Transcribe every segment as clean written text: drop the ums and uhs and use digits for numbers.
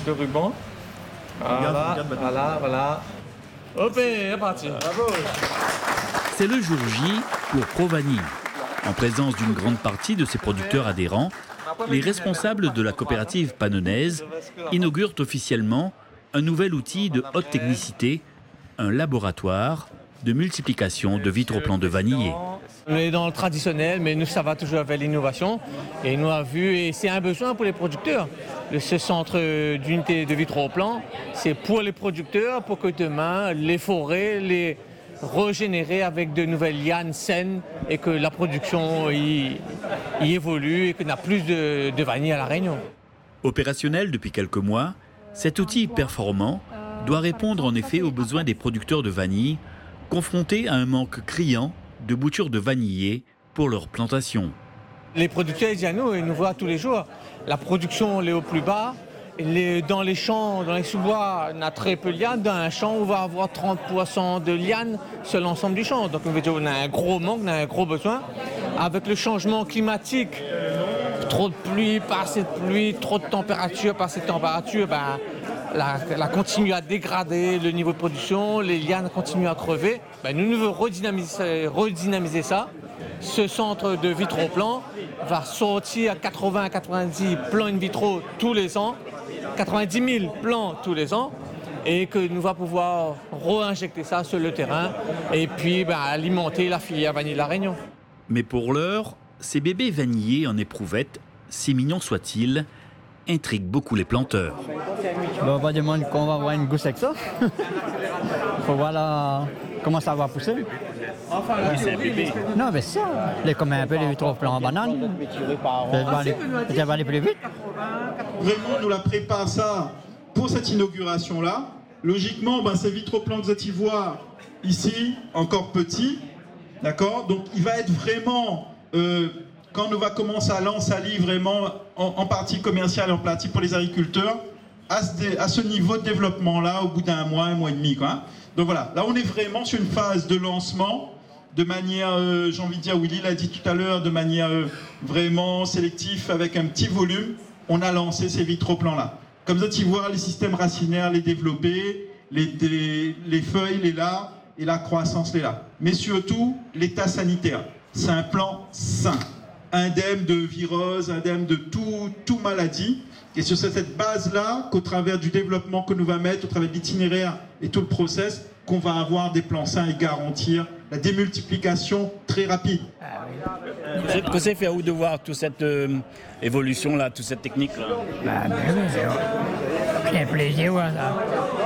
le ruban. Voilà. Hop, c'est parti. Bravo. C'est le jour J pour Provanille. En présence d'une grande partie de ses producteurs adhérents, les responsables de la coopérative pannonnaise inaugurent officiellement un nouvel outil de haute technicité, un laboratoire de multiplication de vitroplans de vanillé. On est dans le traditionnel, mais nous, ça va toujours avec l'innovation. Et nous avons vu, et c'est un besoin pour les producteurs. Ce centre d'unité de vitroplans, c'est pour les producteurs, pour que demain, les forêts, les régénérer avec de nouvelles lianes saines et que la production y évolue et qu'on a plus de vanille à La Réunion. Opérationnel depuis quelques mois, cet outil performant doit répondre en effet aux besoins des producteurs de vanille confrontés à un manque criant de boutures de vanillé pour leur plantation. Les producteurs ils disent à nous, ils nous voient tous les jours, la production est au plus bas. Dans les champs, dans les sous-bois, on a très peu de lianes. Dans un champ, on va avoir 30% de lianes sur l'ensemble du champ. Donc on a un gros manque, on a un gros besoin. Avec le changement climatique, trop de pluie, pas assez de pluie, trop de température, pas assez de température, la continue à dégrader le niveau de production, les lianes continuent à crever. Nous devons redynamiser ça. Ce centre de vitroplan va sortir à 80 à 90 plans in vitro tous les ans, 90 000 plans tous les ans, et que nous allons pouvoir réinjecter ça sur le terrain et puis alimenter la filière vanille de La Réunion. Mais pour l'heure, ces bébés vanillés en éprouvette, si mignons soient-ils, intriguent beaucoup les planteurs. On va demander qu'on va avoir une gousse avec ça. Il faut voir comment ça va pousser. Oui, c'est un bébé. Non, mais ça, comme un peu les vitroplans en banane. Ça va aller plus vite. Vraiment, nous la prépare ça pour cette inauguration-là. Logiquement, ces vitroplans que vous allez voir ici, encore petits, d'accord. Donc, il va être vraiment, quand on va commencer à lancer vraiment en partie commerciale et en partie pour les agriculteurs, à ce niveau de développement-là, au bout d'un mois et demi, quoi. Donc voilà, là on est vraiment sur une phase de lancement, de manière, j'ai envie de dire, Willy l'a dit tout à l'heure, de manière vraiment sélective, avec un petit volume, on a lancé ces vitroplans-là. Comme ça, tu vois les systèmes racinaires, les développer, les feuilles, les là, et la croissance, les là. Mais surtout, l'état sanitaire. C'est un plan sain, indemne de virose, indemne de tout maladie. Et sur cette base-là, qu'au travers du développement que nous va mettre, au travers de l'itinéraire et tout le process, qu'on va avoir des plans sains et garantir la démultiplication très rapide. Que c'est fait où de voir toute cette évolution-là, toute cette technique-là? C'est un plaisir, voilà.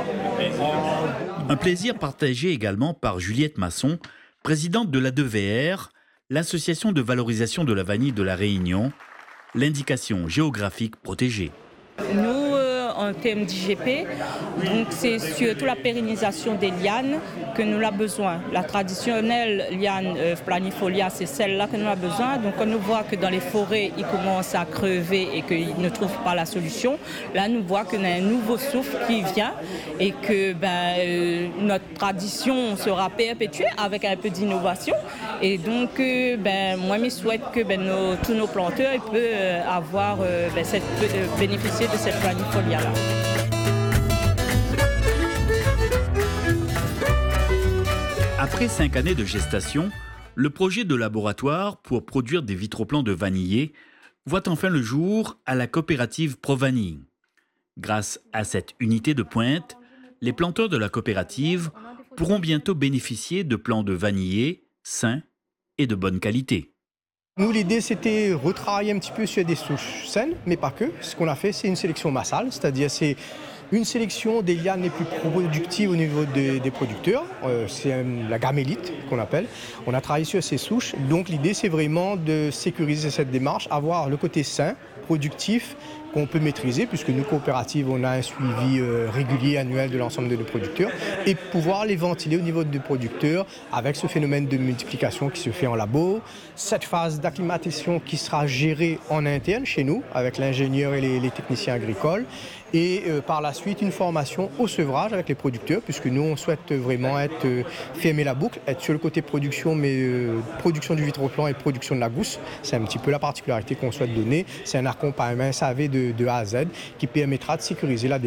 Un plaisir partagé également par Juliette Masson, présidente de l'ADVR, l'association de valorisation de la vanille de La Réunion, l'indication géographique protégée. Nous, en termes d'IGP, donc c'est surtout la pérennisation des lianes que nous avons besoin. La traditionnelle liane planifolia, c'est celle-là que nous avons besoin. Donc on nous voit que dans les forêts, ils commencent à crever et qu'ils ne trouvent pas la solution. Là, nous voit qu'on a un nouveau souffle qui vient et que notre tradition sera perpétuée avec un peu d'innovation. Et donc, moi, je souhaite que tous nos planteurs peuvent bénéficier de cette planifolia-là. Après 5 années de gestation, le projet de laboratoire pour produire des vitroplans de vanillé voit enfin le jour à la coopérative Provanille. Grâce à cette unité de pointe, les planteurs de la coopérative pourront bientôt bénéficier de plants de vanillé sains et de bonne qualité. Nous, l'idée, c'était retravailler un petit peu sur des souches saines, mais pas que. Ce qu'on a fait, c'est une sélection massale, c'est-à-dire c'est une sélection des lianes les plus productives au niveau des producteurs. C'est la gamme élite qu'on appelle. On a travaillé sur ces souches. Donc l'idée, c'est vraiment de sécuriser cette démarche, avoir le côté sain, productif, qu'on peut maîtriser, puisque nous, coopératives, on a un suivi régulier, annuel de l'ensemble de nos producteurs, et pouvoir les ventiler au niveau des producteurs avec ce phénomène de multiplication qui se fait en labo, cette phase d'acclimatation qui sera gérée en interne chez nous, avec l'ingénieur et les techniciens agricoles, et par la suite une formation au sevrage avec les producteurs, puisque nous, on souhaite vraiment fermer la boucle, être sur le côté production, mais production du vitroplan et production de la gousse. C'est un petit peu la particularité qu'on souhaite donner. C'est un accompagnement SAV de A à Z qui permettra de sécuriser la